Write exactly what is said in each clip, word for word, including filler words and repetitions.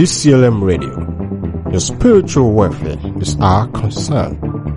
D C L M Radio. Your spiritual welfare is our concern.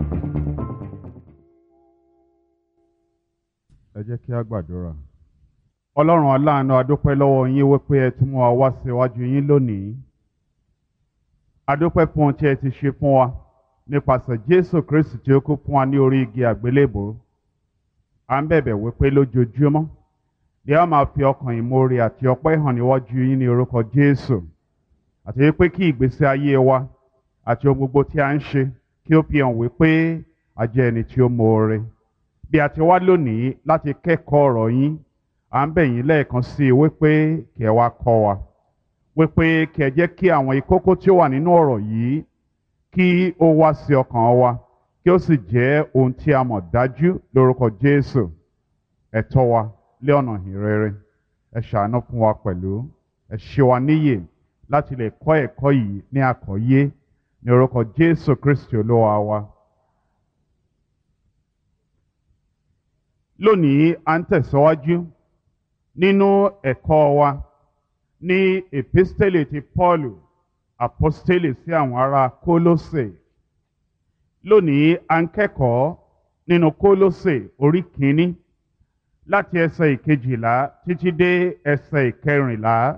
Ẹ jẹ́ kí a gbàdúrà. Ọlọ́run aláàánú, a dúpẹ́ lọ́wọ́ yín wípé ẹ tún mú wa wá síwájú yín lónìí. A dúpẹ́ fún ohun tí ẹ ti ṣe fún wa nípasẹ̀ Jésù Kristi tí ó kú fún wa ní orí igi àgbélébùú. À ń bẹ̀bẹ̀ wípé lójoojúmọ́ ni a máa fi ọkàn ìmoore àti ọpẹ́ hàn níwájú yín ní orúkọ Jésù. Àti wípé kí ìgbésí ayé wa àti ohun gbogbo tí a ń ṣe kí ó fi hàn wípé a jẹ́ ẹni tí ó moore. Bí a ti wá lónìí láti kẹ́kọ̀ọ́ ọ̀rọ̀ yín, à ń bẹ̀ yín lẹ́ẹ̀kan sí i wípé kí ẹ wá kọ́ wa. Wípé kí ẹ jẹ́ kí àwọn ìkókó tí ó wà nínú ọ̀rọ̀ yìí kí ó wá sí ọkàn wa, kí ó sì jẹ́ ohun tí a mọ̀ dájú lórúkọ Jésù. Ẹ tọ́ wa lé ọ̀nà ìhìnrere. Ẹ ṣàánú fún wa pẹ̀lú. Ẹ ṣe wa níyè láti lè kọ́ ẹ̀kọ́ yìí ní àkọ́yé ní orúkọ Jésù Kristi Olúwa wa. Lónìí à ń tẹ̀síwájú nínú ẹ̀kọ́ wa ní epistele ti Pọ́ọ̀lù apostele sí àwọn ará Kólósè. Lónìí à ń kẹ́kọ̀ọ́ nínú Kólósè orí kìíní láti ẹsẹ̀ ìkejìlá títí dé ẹsẹ̀ ìkẹrìnlá.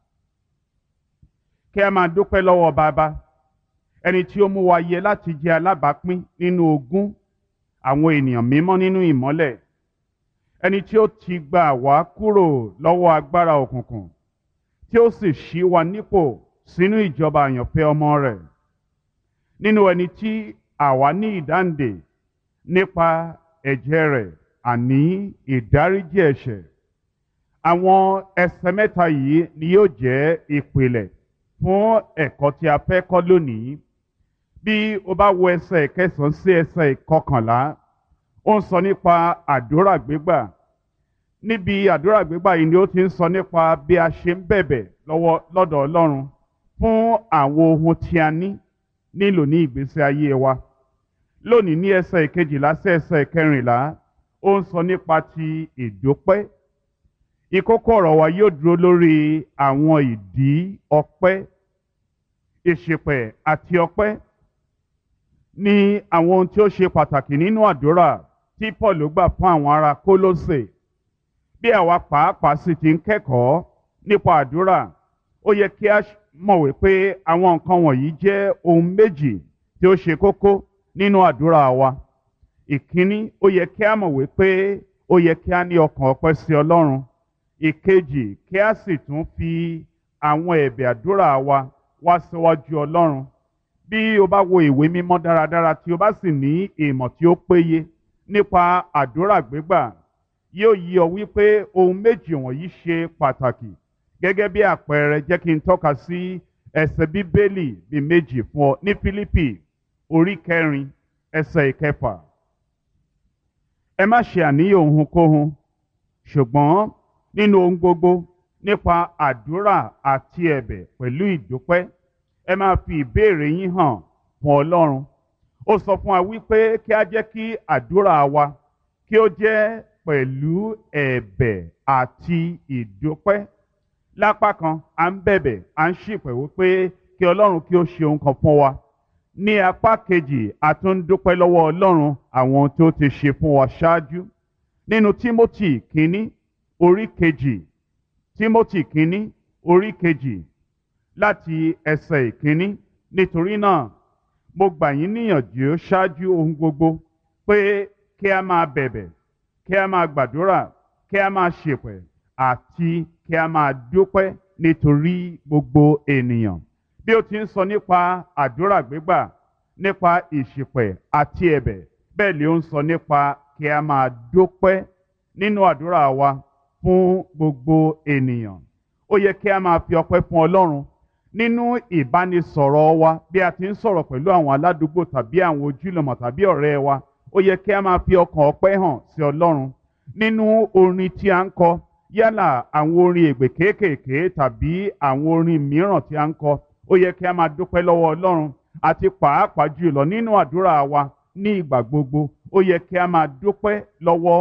Kí a máa dúpẹ́ lọ́wọ́ Baba, ẹni tí ó mú wa yẹ láti jẹ́ alábàápín nínú ogún àwọn ènìyàn mímọ́ nínú ìmọ́lẹ̀, ẹni tí ó ti gbà wá kúrò lọ́wọ́ agbára òkùnkùn, tí ó sì ṣí wa nípò sínú ìjọba àyànfẹ́ ọmọ rẹ̀, nínú ẹni tí àwa ní ìdáǹdè nípa ẹ̀jẹ̀ rẹ̀, àní ìdáríjì ẹ̀ṣẹ̀. Àwọn ẹsẹ̀ mẹ́ta yìí ni yóò jẹ́ ìpìlẹ̀ fún ẹ̀kọ́ tí a fẹ́ kọ́ lónìí. Bí o bá wo ẹsẹ̀ ìkẹsàn-án sí ẹsẹ̀ ìkọkànlá, ó ń sọ nípa àdúrà gbígbà. Níbi àdúrà gbígbà yìí ni ó ti ń sọ nípa bí a ṣe ń bẹ̀bẹ̀ lọ́wọ́ lọ́dọ̀ Ọlọ́run fún àwọn ohun tí a ní nílò ní ìgbésí ayé wa. Lónìí ní ẹsẹ̀ ìkejìlá sí ẹsẹ̀ ìkẹrìnlá, ó ń sọ nípa ti ìdúpẹ́. Ìkókó ọ̀rọ̀ wa yóò dúró lórí àwọn ìdí ọpẹ́. Ìṣìpẹ̀ àti ọpẹ́ ní àwọn ohun tí ó ṣe pàtàkì nínú àdúrà tí Paul gbà fún àwọn ará Kólósè. Bí àwa pàápàá sì ti ń kẹ́kọ̀ọ́ nípa àdúrà, ó yẹ kí a mọ̀ wípé àwọn nǹkan wọ̀nyí jẹ́ ohun méjì tí ó ṣe kókó nínú àdúrà wa. Ìkíní, ó yẹ kí a mọ̀ wípé ó yẹ kí a ní ọkàn ọpẹ́ sí Ọlọ́run. Ìkejì, kí a sì tún fi àwọn ẹ̀bẹ̀ àdúrà wa wá síwájú Ọlọ́run. Bí o bá wo ìwé mímọ́ dáradára tí o bá sì ní ìmọ̀ tí ó péye nípa àdúrà gbígbà, yóò yí ọ wípé ohun méjì wọ̀nyí ṣe pàtàkì. Gẹ́gẹ́ bí àpẹẹrẹ, jẹ́ kí n tọ́ka sí ẹsẹ̀ Bíbélì bí méjì fún ọ ní Fílípì orí kẹrin ẹsẹ̀ ìkẹfà. Ẹ má ṣe àníyàn ohunkóhun, ṣùgbọ́n nínú ohun gbogbo nípa àdúrà àti ẹ̀bẹ̀ pẹ̀lú ìdúpẹ́, ẹ máa fi ìbéèrè yín hàn fún Ọlọ́run. Ó sọ fún wa wípé kí a jẹ́ kí àdúrà wa kí ó jẹ́ pẹ̀lú ẹ̀bẹ̀ àti ìdúpẹ́. Lápá kan, à ń bẹ̀bẹ̀, à ń ṣìpẹ̀ wípé kí Ọlọ́run kí ó ṣe ohun kan fún wa. Ní apá kejì, a tún ń dúpẹ́ lọ́wọ́ Ọlọ́run àwọn ohun tí ó ti ṣe fún wa ṣáájú. Nínú Tímótì kínní orí kejì, Tímótì kínní orí kejì láti ẹsẹ̀ ìkínní. Nítorí náà, mo gbà yín níyànjú ṣáájú ohun gbogbo pé kí a máa bẹ̀bẹ̀, kí a máa gbàdúrà, kí a máa ṣèpẹ̀ àti kí a máa dúpẹ́ nítorí gbogbo ènìyàn. Bí ó ti ń sọ nípa àdúrà gbígbà, nípa ìṣìpẹ̀ àti ẹ̀bẹ̀, bẹ́ẹ̀ ni ó ń sọ nípa kí a máa dúpẹ́ nínú àdúrà wa fún gbogbo ènìyàn. Ó yẹ kí a máa fi ọpẹ́ fún Ọlọ́run nínú ìbánisọ̀rọ̀ wa. Bí a ti ń sọ̀rọ̀ pẹ̀lú àwọn aládùúgbò tàbí àwọn ojúlùmọ̀ tàbí ọ̀rẹ́ wa, ó yẹ kí a máa fi ọkàn ọpẹ́ hàn sí Ọlọ́run. Nínú orin tí a ń kọ, yálà àwọn orin ègbè kéékèèké tàbí àwọn orin mìíràn tí a ń kọ, ó yẹ kí a máa dúpẹ́ lọ́wọ́ Ọlọ́run. Àti pàápàá jùlọ nínú àdúrà wa ní ìgbà gbogbo, ó yẹ kí a máa dúpẹ́ lọ́wọ́